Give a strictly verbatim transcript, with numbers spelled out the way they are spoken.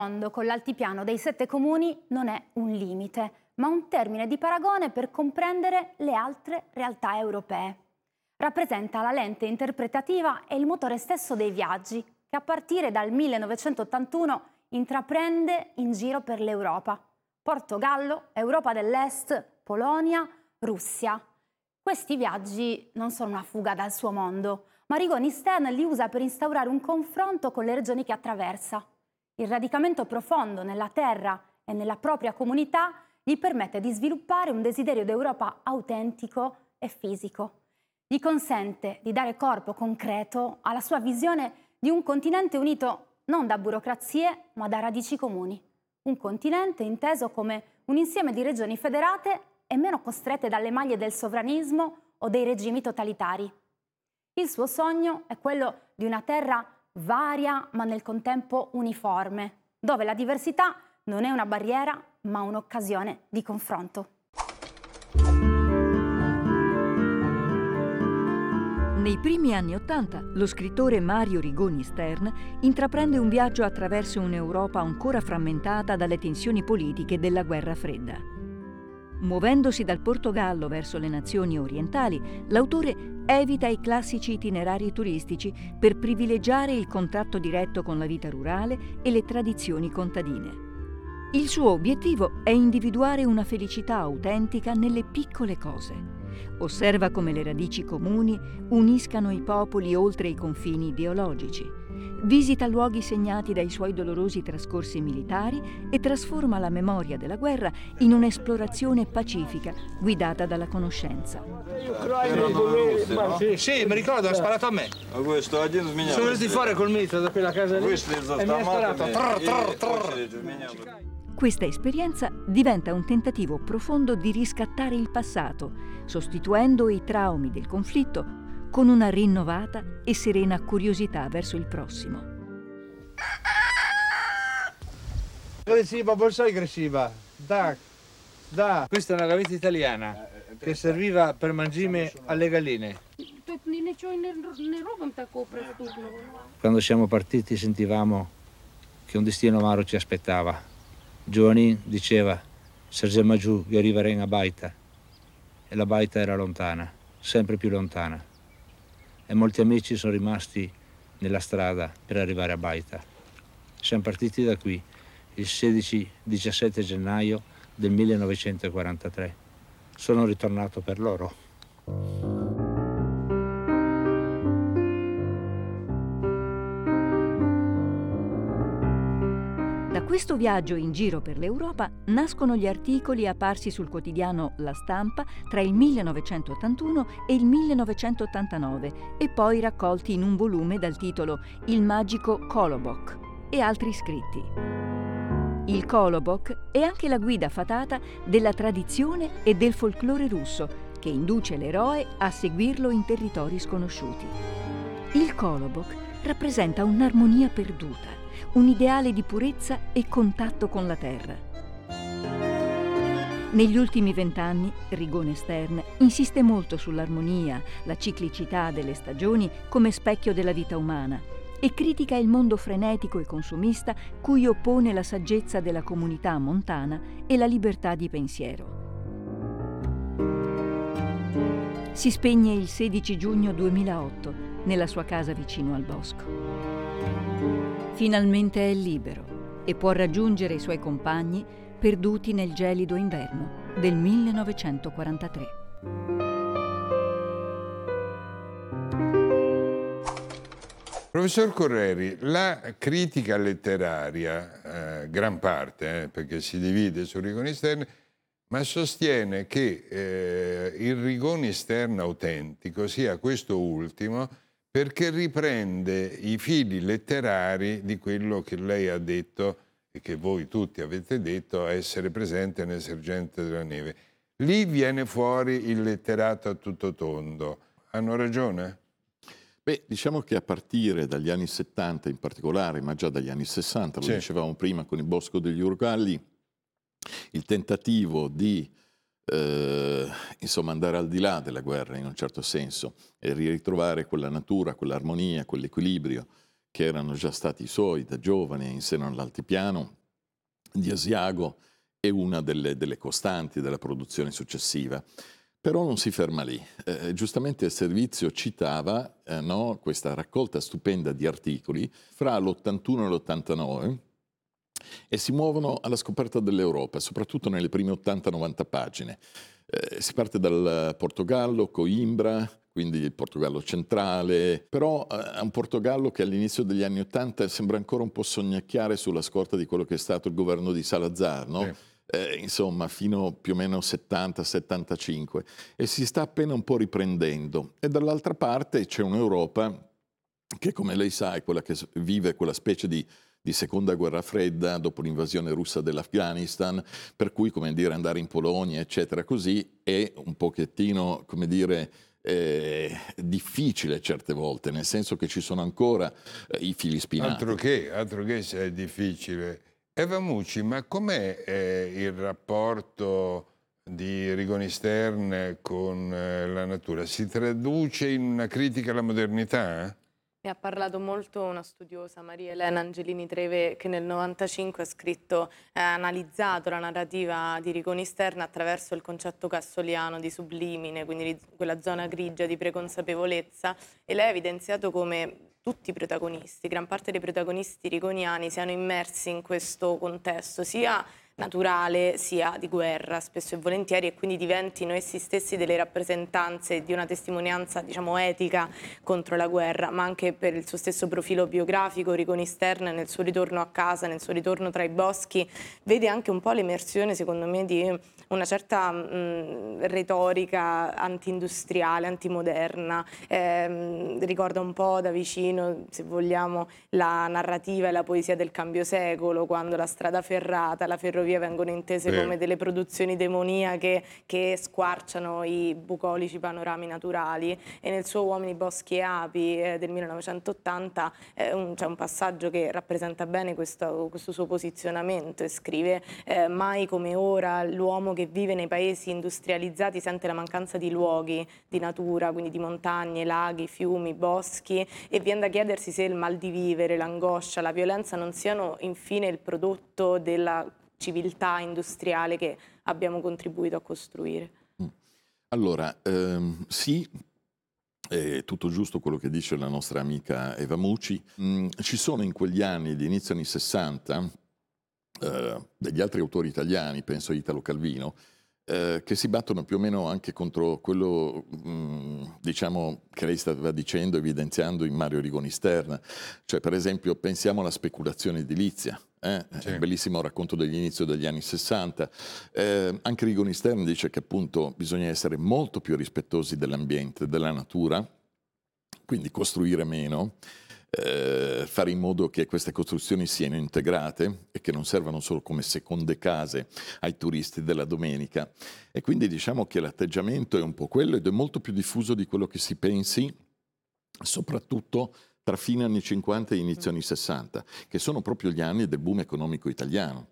mondo con l'altipiano dei sette comuni non è un limite, ma un termine di paragone per comprendere le altre realtà europee. Rappresenta la lente interpretativa e il motore stesso dei viaggi che a partire dal millenovecentottantuno intraprende in giro per l'Europa. Portogallo, Europa dell'Est, Polonia, Russia. Questi viaggi non sono una fuga dal suo mondo, ma Rigoni Stern li usa per instaurare un confronto con le regioni che attraversa. Il radicamento profondo nella terra e nella propria comunità gli permette di sviluppare un desiderio d'Europa autentico e fisico. Gli consente di dare corpo concreto alla sua visione di un continente unito non da burocrazie, ma da radici comuni. Un continente inteso come un insieme di regioni federate e meno costrette dalle maglie del sovranismo o dei regimi totalitari. Il suo sogno è quello di una terra varia ma nel contempo uniforme, dove la diversità non è una barriera ma un'occasione di confronto. Nei primi anni Ottanta, lo scrittore Mario Rigoni Stern intraprende un viaggio attraverso un'Europa ancora frammentata dalle tensioni politiche della Guerra Fredda. Muovendosi dal Portogallo verso le nazioni orientali, l'autore evita i classici itinerari turistici per privilegiare il contatto diretto con la vita rurale e le tradizioni contadine. Il suo obiettivo è individuare una felicità autentica nelle piccole cose. Osserva come le radici comuni uniscano i popoli oltre i confini ideologici. Visita luoghi segnati dai suoi dolorosi trascorsi militari e trasforma la memoria della guerra in un'esplorazione pacifica guidata dalla conoscenza. Sì, sì, mi ricordo, ha sparato a me. Sono venuti fuori col mitra da quella casa lì e mi ha sparato. Trrr, trrr, trrr. Questa esperienza diventa un tentativo profondo di riscattare il passato, sostituendo i traumi del conflitto con una rinnovata e serena curiosità verso il prossimo. Aggressiva, borsai aggressiva. Da, da. Questa è una gavetta italiana che serviva per mangime alle galline. Quando siamo partiti sentivamo che un destino amaro ci aspettava. Giovanni diceva, saremo giù, io arriveremo a Baita. E la Baita era lontana, sempre più lontana. E molti amici sono rimasti nella strada per arrivare a Baita. Siamo partiti da qui il sedici diciassette gennaio del millenovecentoquarantatré. Sono ritornato per loro. Da questo viaggio in giro per l'Europa nascono gli articoli apparsi sul quotidiano La Stampa tra il millenovecentottantuno e il millenovecentottantanove e poi raccolti in un volume dal titolo Il magico Kolobok e altri scritti. Il Kolobok è anche la guida fatata della tradizione e del folklore russo che induce l'eroe a seguirlo in territori sconosciuti. Il Kolobok rappresenta un'armonia perduta, un ideale di purezza e contatto con la terra. Negli ultimi vent'anni, Rigoni Stern insiste molto sull'armonia, la ciclicità delle stagioni come specchio della vita umana e critica il mondo frenetico e consumista cui oppone la saggezza della comunità montana e la libertà di pensiero. Si spegne il sedici giugno duemilaotto nella sua casa vicino al bosco. Finalmente è libero e può raggiungere i suoi compagni perduti nel gelido inverno del millenovecentoquarantatré. Professor Correri, la critica letteraria, eh, gran parte, eh, perché si divide su Rigoni Stern, ma sostiene che eh, il Rigoni Stern autentico sia questo ultimo perché riprende i fili letterari di quello che lei ha detto e che voi tutti avete detto, essere presente nel Sergente della Neve. Lì viene fuori il letterato a tutto tondo. Hanno ragione? Beh, diciamo che a partire dagli anni settanta in particolare, ma già dagli anni sessanta, lo sì. dicevamo prima con il Bosco degli Urgalli, il tentativo di Eh, insomma andare al di là della guerra in un certo senso e ritrovare quella natura, quell'armonia, quell'equilibrio che erano già stati suoi da giovane in seno all'altipiano di Asiago è una delle, delle costanti della produzione successiva. Però non si ferma lì. Eh, giustamente il servizio citava eh, no, questa raccolta stupenda di articoli fra l'ottantuno e l'ottantanove e si muovono alla scoperta dell'Europa, soprattutto nelle prime ottanta novanta pagine. Eh, si parte dal Portogallo, Coimbra, quindi il Portogallo centrale, però è eh, un Portogallo che all'inizio degli anni ottanta sembra ancora un po' sognacchiare sulla scorta di quello che è stato il governo di Salazar, no? Sì. Eh, insomma, fino più o meno settanta settantacinque, e si sta appena un po' riprendendo. E dall'altra parte c'è un'Europa che, come lei sa, è quella che vive quella specie di di seconda guerra fredda dopo l'invasione russa dell'Afghanistan, per cui, come dire, andare in Polonia, eccetera, così è un pochettino, come dire, eh, difficile certe volte, nel senso che ci sono ancora eh, i fili spinati. Altro che, altro che se è difficile. Eva Mucci, ma com'è eh, il rapporto di Rigoni Stern con eh, la natura? Si traduce in una critica alla modernità? Ne ha parlato molto una studiosa, Maria Elena Angelini Treve, che nel novantacinque ha scritto, ha eh, analizzato la narrativa di Rigoni Stern attraverso il concetto cassoliano di sublimine, quindi quella zona grigia di preconsapevolezza, e lei ha evidenziato come tutti i protagonisti, gran parte dei protagonisti rigoniani siano immersi in questo contesto, sia naturale sia di guerra spesso e volentieri, e quindi diventino essi stessi delle rappresentanze di una testimonianza, diciamo, etica contro la guerra, ma anche per il suo stesso profilo biografico. Rigoni Stern nel suo ritorno a casa, nel suo ritorno tra i boschi, vede anche un po' l'emersione, secondo me, di una certa mh, retorica anti-industriale, antimoderna, eh, ricorda un po' da vicino, se vogliamo, la narrativa e la poesia del cambio secolo, quando la strada ferrata, la ferrovia vengono intese Beh. come delle produzioni demoniache che squarciano i bucolici panorami naturali, e nel suo Uomini, Boschi e Api eh, del millenovecentottanta eh, un, c'è un passaggio che rappresenta bene questo, questo suo posizionamento, e scrive eh, mai come ora l'uomo che vive nei paesi industrializzati sente la mancanza di luoghi, di natura, quindi di montagne, laghi, fiumi, boschi, e viene da chiedersi se il mal di vivere, l'angoscia, la violenza non siano infine il prodotto della civiltà industriale che abbiamo contribuito a costruire. Allora, ehm, sì, è tutto giusto quello che dice la nostra amica Eva Mucci. Mm, ci sono in quegli anni, di inizio anni sessanta, eh, degli altri autori italiani, penso a Italo Calvino, eh, che si battono più o meno anche contro quello, mh, diciamo, che lei stava dicendo, evidenziando in Mario Rigoni Stern. Cioè, per esempio, pensiamo alla speculazione edilizia. Eh? Sì. Un bellissimo racconto dell'inizio degli anni sessanta. Eh, anche Rigoni Stern dice che appunto bisogna essere molto più rispettosi dell'ambiente, della natura, quindi costruire meno, eh, fare in modo che queste costruzioni siano integrate e che non servano solo come seconde case ai turisti della domenica. E quindi diciamo che l'atteggiamento è un po' quello, ed è molto più diffuso di quello che si pensi, soprattutto tra fine anni cinquanta e inizio anni sessanta, che sono proprio gli anni del boom economico italiano.